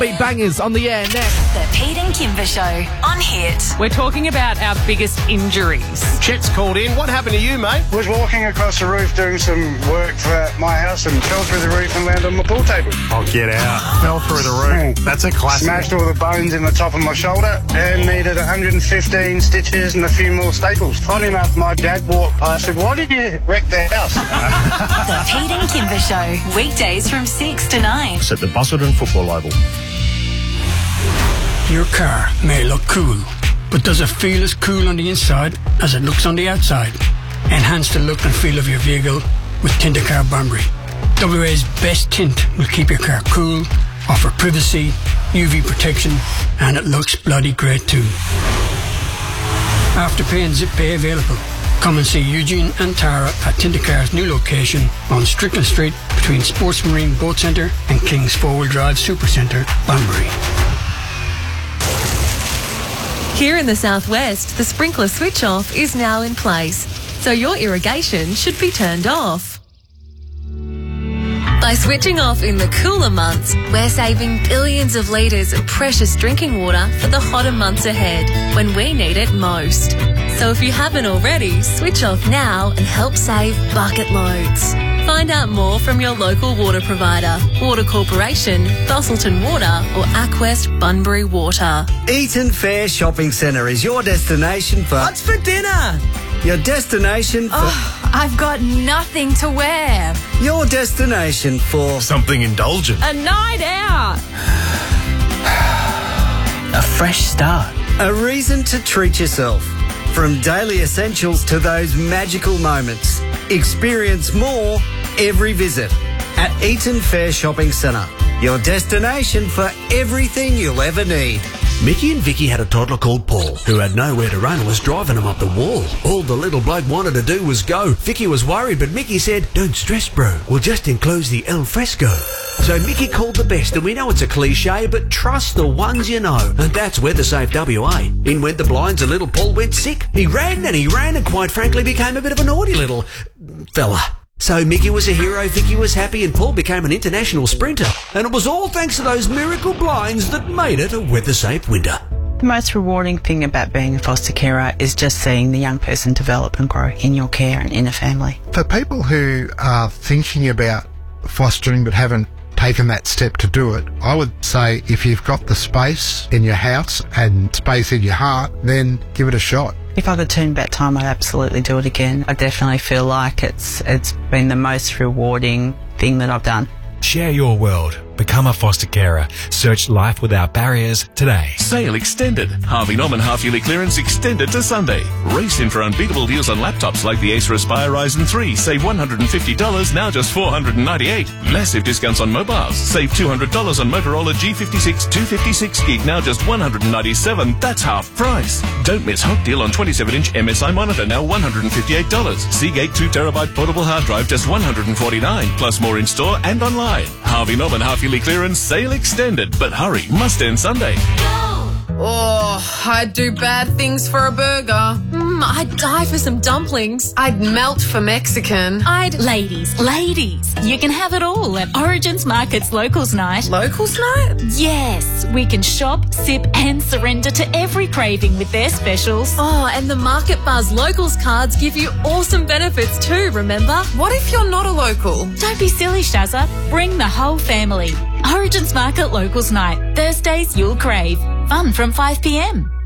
Beat bangers on the air next. The Pete and Kimber Show on Hit. We're talking about our biggest injuries. Chet's called in. What happened to you, mate? Was walking across the roof doing some work for my house and fell through the roof and landed on my pool table. Oh, get out. Fell through the roof. That's a classic. Smashed all the bones in the top of my shoulder and needed 115 stitches and a few more staples. Funny enough, my dad walked past and said, "Why did you wreck the house?" The Pete and Kimber Show. Weekdays from 6 to 9. It's at the Busselton Football Oval. Your car may look cool, but does it feel as cool on the inside as it looks on the outside? Enhance the look and feel of your vehicle with Tindercar Bunbury. WA's best tint will keep your car cool, offer privacy, UV protection, and it looks bloody great too. Afterpay and ZipPay available. Come and see Eugene and Tara at Tindercar's new location on Strickland Street between Sports Marine Boat Centre and King's 4-Wheel Drive Supercentre, Bunbury. Here in the southwest, the sprinkler switch off is now in place, so your irrigation should be turned off. By switching off in the cooler months, we're saving billions of litres of precious drinking water for the hotter months ahead, when we need it most. So if you haven't already, switch off now and help save bucket loads. Find out more from your local water provider, Water Corporation, Busselton Water or Aquest Bunbury Water. Eaton Fair Shopping Centre is your destination for... What's for dinner? Your destination for... I've got nothing to wear. Your destination for... Something indulgent. A night out. A fresh start. A reason to treat yourself. From daily essentials to those magical moments. Experience more every visit at Eaton Fair Shopping Centre. Your destination for everything you'll ever need. Mickey and Vicky had a toddler called Paul who had nowhere to run and was driving him up the wall. All the little bloke wanted to do was go. Vicky was worried, but Mickey said, "Don't stress, bro. We'll just enclose the al fresco." So Mickey called the best, and we know it's a cliche, but trust the ones you know. And that's WeatherSafe WA. In went the blinds and little Paul went sick. He ran and quite frankly became a bit of a naughty little fella. So Mickey was a hero, Vicky was happy, and Paul became an international sprinter. And it was all thanks to those miracle blinds that made it a weather-safe winter. The most rewarding thing about being a foster carer is just seeing the young person develop and grow in your care and in a family. For people who are thinking about fostering but haven't taken that step to do it, I would say if you've got the space in your house and space in your heart, then give it a shot. If I could turn back time, I'd absolutely do it again. I definitely feel like it's been the most rewarding thing that I've done. Share your world. Become a foster carer. Search Life Without Barriers today. Sale extended. Harvey Norman half-yearly clearance extended to Sunday. Race in for unbeatable deals on laptops like the Acer Aspire Ryzen 3. Save $150, now just $498. Massive discounts on mobiles. Save $200 on Motorola G56 256 gig, now just $197. That's half price. Don't miss hot deal on 27-inch MSI monitor, now $158. Seagate 2TB portable hard drive, just $149. Plus more in store and online. Harvey Norman half-yearly clearance sale extended, but hurry, must end Sunday. Oh, I'd do bad things for a burger. I'd die for some dumplings. I'd melt for Mexican. Ladies, you can have it all at Origins Market's Locals Night. Locals Night? Yes, we can shop, sip and surrender to every craving with their specials. Oh, and the Market Buzz Locals cards give you awesome benefits too, remember? What if you're not a local? Don't be silly, Shazza. Bring the whole family. Origins Market Locals Night. Thursdays you'll crave. Fun from 5 p.m.